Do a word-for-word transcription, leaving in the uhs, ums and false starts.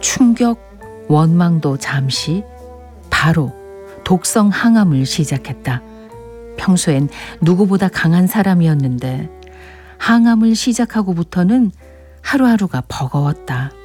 충격, 원망도 잠시, 바로 독성 항암을 시작했다. 평소엔 누구보다 강한 사람이었는데 항암을 시작하고부터는 하루하루가 버거웠다.